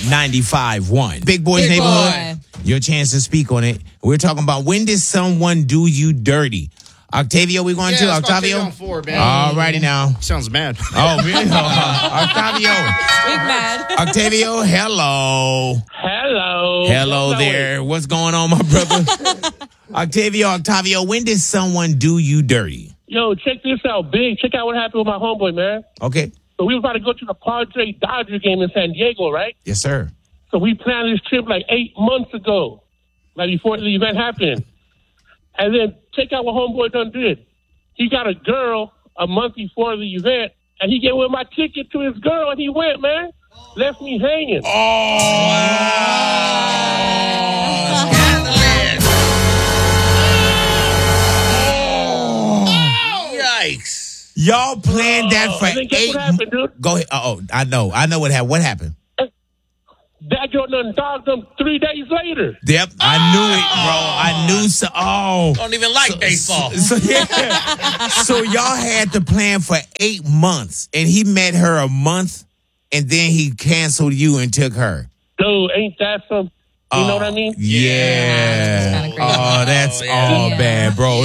95.1. Big Boys Big Neighborhood. Boy. Your chance to speak on it. We're talking about when did someone do you dirty? Octavio, we going to? Octavio? On 4, man. All righty now. Sounds mad. Oh, really? Octavio. Big mad. Octavio, hello. Hello there. What's going on, my brother? Octavio, when did someone do you dirty? Yo, check this out, Big. Check out what happened with my homeboy, man. Okay. So we was about to go to the Padres Dodger game in San Diego, right? Yes, sir. So we planned this trip like 8 months ago, like before the event happened. And then check out what homeboy done did. He got a girl a month before the event, and he gave away my ticket to his girl, and he went, man. Left me hanging. Yikes. Y'all planned that for and then guess 8 what happened, dude? Go ahead. I know what happened. What happened? That girl done dogged him 3 days later. Yep, I knew it, bro. I knew so. Oh, Don't even like baseball. So y'all had to plan for 8 months, and he met her a month, and then he canceled you and took her. Dude, ain't that some... You know what I mean? Yeah. That's kinda crazy. Oh, that's all bad, bro.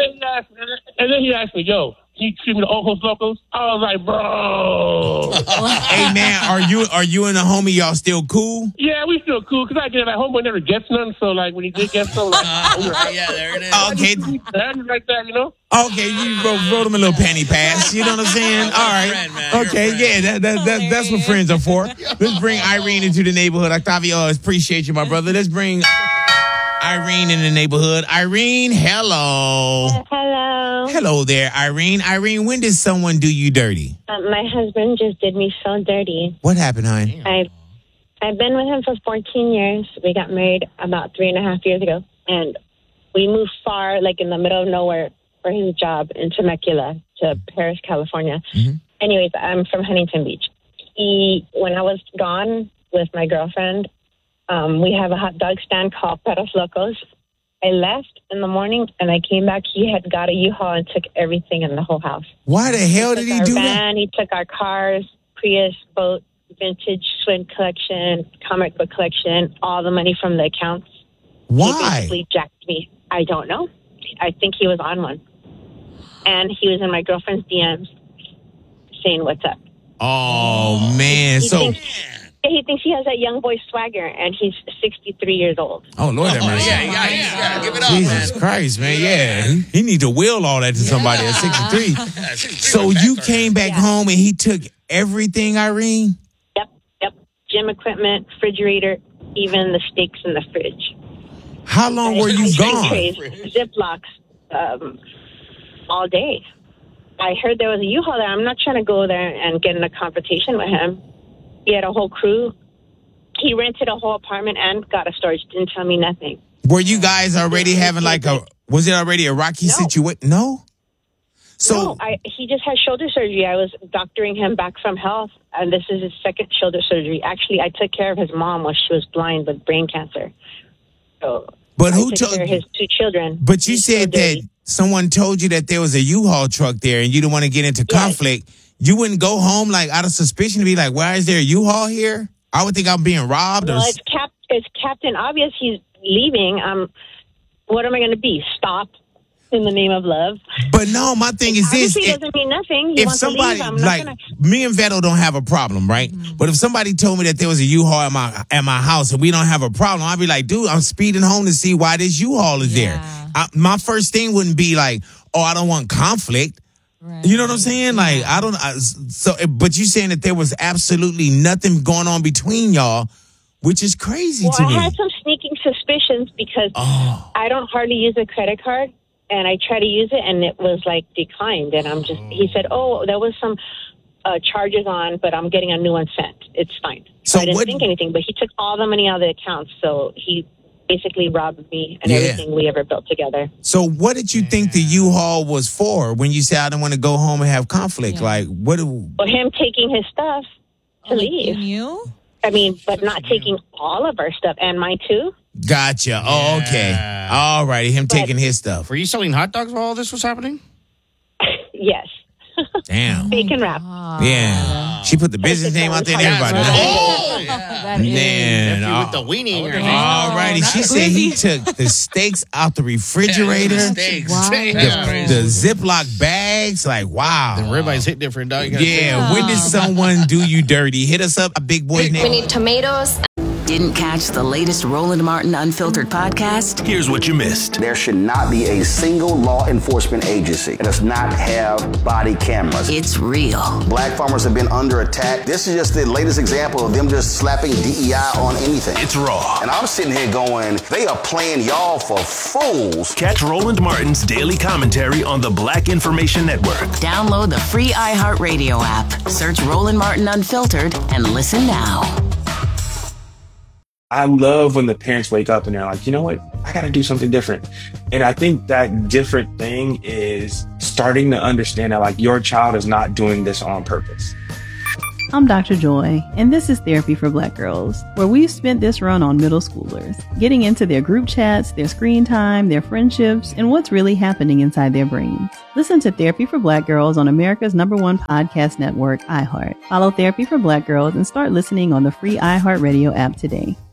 And then he asked me, yo, can you treat me to Ojos Locos? I was like, bro. Hey, man, are you and the homie, y'all still cool? Yeah, we still cool, because I get like, homeboy never gets none, so like, when he did get some, like, Yeah, there it is. Okay. like that, you know? Okay, you wrote him a little penny pass. You know what I'm saying? All right. friend, man. You're a Okay, friend. yeah, that's what friends are for. Let's bring Irene into the neighborhood. Octavio, I appreciate you, my brother. Let's bring Irene in the neighborhood. Irene, hello. Hello. Hello there, Irene. Irene, when did someone do you dirty? My husband just did me so dirty. What happened, hon? I've been with him for 14 years. We got married about 3.5 years ago. And we moved far, like in the middle of nowhere, for his job in Temecula to Paris, California. Mm-hmm. Anyways, I'm from Huntington Beach. When I was gone with my girlfriend, we have a hot dog stand called Perros Locos. I left in the morning, and I came back. He had got a U-Haul and took everything in the whole house. Why the hell did he Our do that? van, he took our cars, Prius, boat, vintage swim collection, comic book collection, all the money from the accounts. He Why? basically jacked me. I don't know. I think he was on one. And he was in my girlfriend's DMs saying, what's up? Oh, man. He thinks he has that young boy swagger, and he's 63 years old. Oh, Lord have mercy. Yeah, give it up, Jesus man. Christ, man. Yeah. He need to will all that to somebody at 63. So you came back home and he took everything, Irene? Yep. Gym equipment, refrigerator, even the steaks in the fridge. How long were you Ice cream gone? trays, Ziplocs, all day. I heard there was a U-Haul there. I'm not trying to go there and get in a confrontation with him. He had a whole crew. He rented a whole apartment and got a storage. Didn't tell me nothing. Were you guys already having was it already a rocky situation? No? So, he just had shoulder surgery. I was doctoring him back from health, and this is his second shoulder surgery. Actually, I took care of his mom while she was blind with brain cancer. So, but who I took care of his 2 children. But you He's said so that dirty. someone told you that there was a U-Haul truck there and you didn't want to get into conflict. You wouldn't go home like out of suspicion to be like, why is there a U-Haul here? I would think I'm being robbed. Well, it's Captain Obvious. He's leaving. What am I going to be? Stop in the name of love? But no, my thing is this. Obviously, it doesn't mean nothing. He If wants somebody, to leave. I'm like, not gonna... me and Vettel don't have a problem, right? But if somebody told me that there was a U-Haul at my house and we don't have a problem, I'd be like, dude, I'm speeding home to see why this U-Haul is there. My first thing wouldn't be like, oh, I don't want conflict. Right. You know what I'm saying? Like, but you saying that there was absolutely nothing going on between y'all, which is crazy to me. I had some sneaking suspicions because I don't hardly use a credit card, and I try to use it, and it was like declined. And he said, there was some charges on, but I'm getting a new one sent. It's fine. So I didn't think anything, but he took all the money out of the accounts, so he basically robbed me and everything we ever built together. So what did you think the U-Haul was for when you said I don't want to go home and have conflict? Like, what? Well, him taking his stuff to leave. You? I mean, but not taking all of our stuff and mine too. Gotcha. Yeah. Oh, okay. All righty. Him taking his stuff. Were you selling hot dogs while all this was happening? Yes. Damn. Bacon wrap. Yeah. She put the business name out there and everybody. that Man, in. With the weenie in your hand. All righty. She said he took the steaks out the refrigerator, Steaks. the Ziploc bags. Like, wow. The ribeyes hit different, dog. Yeah, when did someone do you dirty? Hit us up, a big boy's name. We need tomatoes. Didn't catch the latest Roland Martin Unfiltered podcast? Here's what you missed. There should not be a single law enforcement agency that does not have body cameras. It's real. Black farmers have been under attack. This is just the latest example of them just slapping DEI on anything. It's raw. And I'm sitting here going, they are playing y'all for fools. Catch Roland Martin's daily commentary on the Black Information Network. Download the free iHeartRadio app. Search Roland Martin Unfiltered and listen now. I love when the parents wake up and they're like, you know what? I got to do something different. And I think that different thing is starting to understand that like your child is not doing this on purpose. I'm Dr. Joy, and this is Therapy for Black Girls, where we've spent this run on middle schoolers, getting into their group chats, their screen time, their friendships, and what's really happening inside their brains. Listen to Therapy for Black Girls on America's #1 podcast network, iHeart. Follow Therapy for Black Girls and start listening on the free iHeartRadio app today.